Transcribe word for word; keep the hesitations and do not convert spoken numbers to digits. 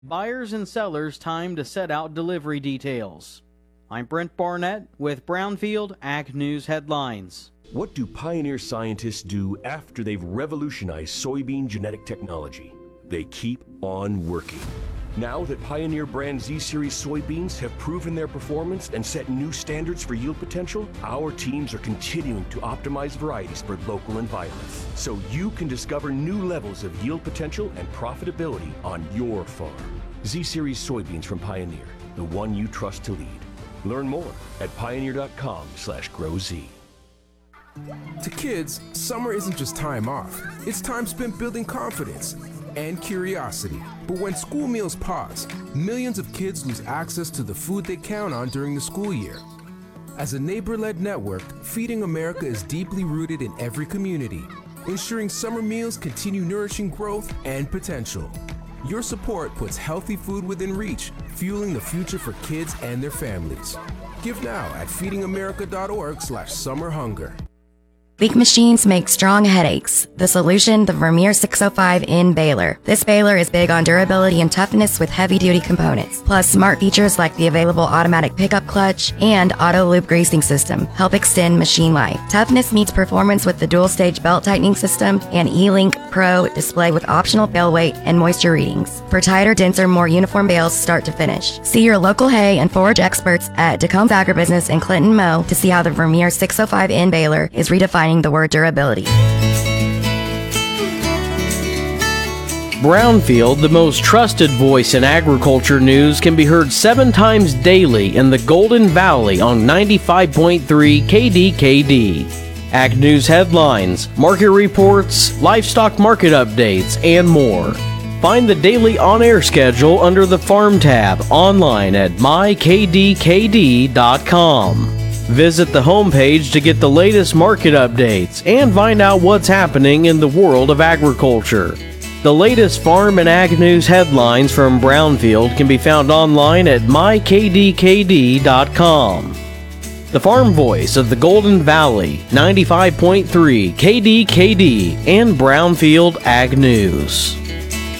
Buyers and sellers time to set out delivery details. I'm Brent Barnett with Brownfield Ag News Headlines. What do Pioneer scientists do after they've revolutionized soybean genetic technology? They keep on working. Now that Pioneer brand Z-Series soybeans have proven their performance and set new standards for yield potential, our teams are continuing to optimize varieties for local environments, so you can discover new levels of yield potential and profitability on your farm. Z-Series soybeans from Pioneer, the one you trust to lead. Learn more at pioneer.com slash growz. To kids, summer isn't just time off. It's time spent building confidence and curiosity. But when school meals pause, millions of kids lose access to the food they count on during the school year. As a neighbor-led network, Feeding America is deeply rooted in every community, ensuring summer meals continue nourishing growth and potential. Your support puts healthy food within reach, fueling the future for kids and their families. Give now at feeding america dot org slash summer hunger. Weak machines make strong headaches. The solution, the Vermeer six oh five N baler. This baler is big on durability and toughness with heavy-duty components. Plus, smart features like the available automatic pickup clutch and auto loop greasing system help extend machine life. Toughness meets performance with the dual-stage belt tightening system and E-Link Pro display with optional bale weight and moisture readings for tighter, denser, more uniform bales start to finish. See your local hay and forage experts at DeCombs Agribusiness in Clinton Mo to see how the Vermeer six oh five N baler is redefining the word durability. Brownfield, the most trusted voice in agriculture news, can be heard seven times daily in the Golden Valley on ninety-five point three K D K D. Ag News headlines, market reports, livestock market updates, and more. Find the daily on-air schedule under the Farm tab online at my k d k d dot com. Visit the homepage to get the latest market updates and find out what's happening in the world of agriculture. The latest farm and ag news headlines from Brownfield can be found online at my k d k d dot com. The farm voice of the Golden Valley, ninety-five point three K D K D and Brownfield Ag News.